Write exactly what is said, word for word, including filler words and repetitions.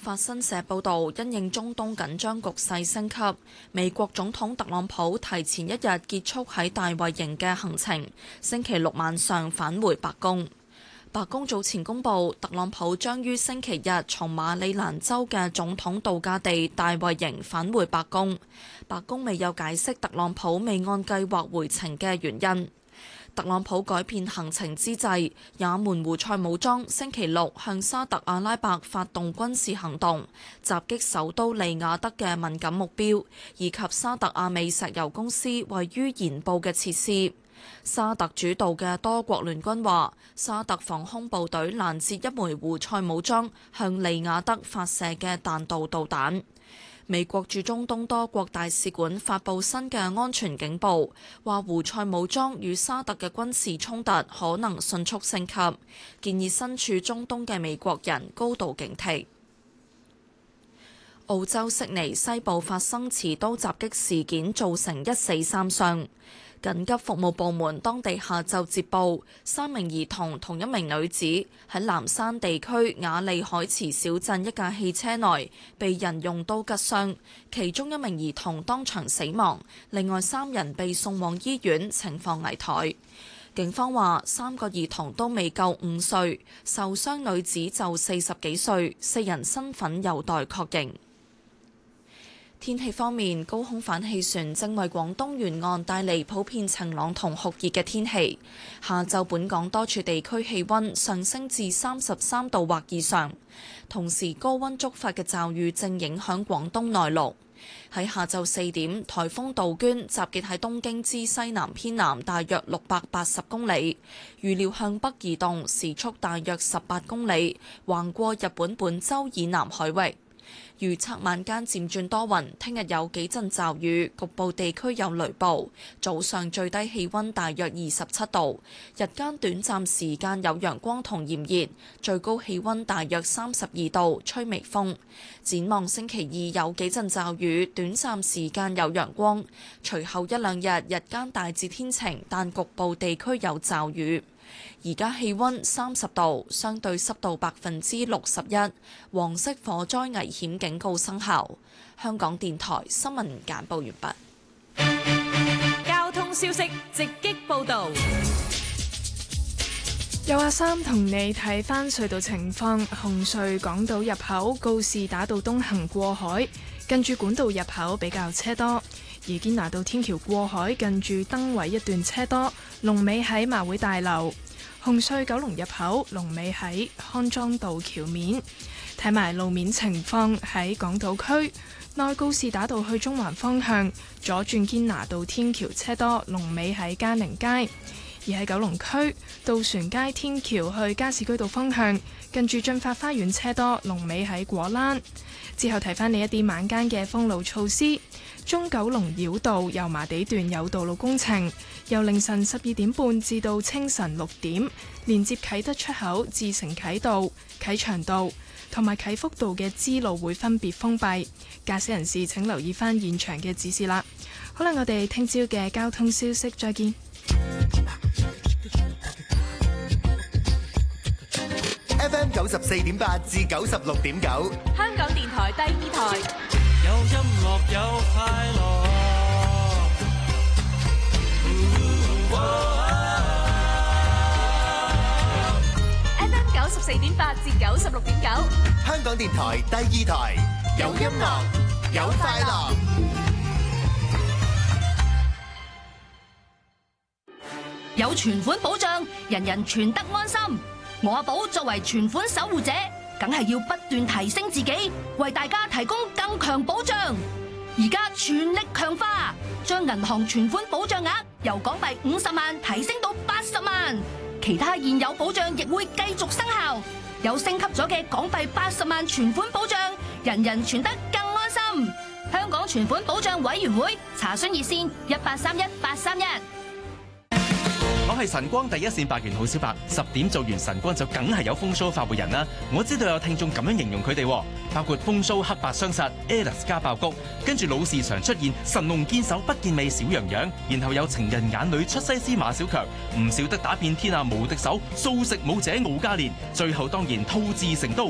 法新社報導，因應中東緊張局勢升級，美國總統特朗普提前一日結束喺大衛營嘅行程，星期六晚上返回白宮。白宮早前公布，特朗普將於星期日從馬里蘭州嘅總統度假地大衛營返回白宮。白宮未有解釋特朗普未按計劃回程嘅原因。特朗普改變行程之際，也門胡塞武裝星期六向沙特阿拉伯發動軍事行動，襲擊首都利雅得嘅敏感目標，以及沙特阿美石油公司位於鹽布嘅設施。沙特主導嘅多國聯軍話，沙特防空部隊攔截一枚胡塞武裝向利雅得發射嘅彈道導彈。美國駐中東多國大使館發布新嘅安全警報，話胡塞武裝與沙特嘅軍事衝突可能迅速升級，建議身處中東嘅美國人高度警惕。澳洲悉尼西部發生持刀襲擊事件，造成一死三傷。緊急服務部門當地下晝接報，三名兒童同一名女子喺南山地區雅利海池小鎮一架汽車內被人用刀拮傷，其中一名兒童當場死亡，另外三人被送往醫院，情況危殆。警方話三個兒童都未夠五歲，受傷女子就四十幾歲，四人身份有待確認。天氣方面，高空反氣旋正為廣東沿岸帶嚟普遍晴朗同酷熱嘅天氣。下晝本港多處地區氣温上升至三十三度或以上，同時高温觸發嘅驟雨正影響廣東內陸。喺下晝四點，颱風杜鵑集結喺東京之西南偏南大約六百八十公里，預料向北移動，時速大約十八公里，橫過日本本州以南海域。預測晚間漸轉多雲，聽日有幾陣驟雨，局部地區有雷暴。早上最低氣温大約二十七度，日間短暫時間有陽光同炎熱，最高氣温大約三十二度，吹微風。展望星期二有幾陣驟雨，短暫時間有陽光，隨後一兩日日間大致天晴，但局部地區有驟雨。而家氣温三十度，相對濕度百分之六十一，黃色火災危險警告生效。香港電台新聞簡報完畢。交通消息直擊報導。 有阿三同你睇返隧道情況，紅隧港島入口告士打道東行過海，近住管道入口比較車多。而堅拿道天橋過海近住燈位一段車多，龍尾喺馬會大樓。紅隧九龍入口龍尾喺康莊道橋面。睇埋路面情況，喺港島區內告士打道去中環方向左轉堅拿道天橋車多，龍尾喺嘉寧街。而喺九龍區渡船街天橋去加士居道方向近住駿發花園車多，龍尾喺果欄。之後提返你一啲晚間嘅封路措施。中九龍繞道油麻地段有道路工程，由凌晨十二點半至到清晨六點，連接啟德出口至承啟道、啟祥道同埋啟福道嘅支路會分別封閉，駕駛人士請留意返現場嘅指示啦。好啦，我哋聽朝嘅交通消息再見。 F M 九十四點八至九十六點九， 香港電台第二台。 有音樂有快樂。 F M 九十四點八至九十六點九， 香港電台第二台。有音樂有快樂。 有存款保障，人人存得安心。我阿寶作為存款守護者，梗係要不斷提升自己，為大家提供更強保障。而家全力強化，將銀行存款保障額由港幣五十萬提升到八十萬，其他現有保障亦會繼續生效。有升級咗嘅港幣八十萬存款保障，人人存得更安心。香港存款保障委員會查詢熱線一八三一八三一。 我係晨光第一線白猿號小白，十點做完晨光就梗係有風騷發活人啦。我知道有聽眾咁樣形容佢哋，包括風騷黑白雙殺 Alice 加爆谷，跟住老是常出現神龍見首不見尾小羊羊，然後有情人眼裏出西施馬小強，唔少得打遍天下無敵手素食武者敖嘉年，最後當然吐字成刀。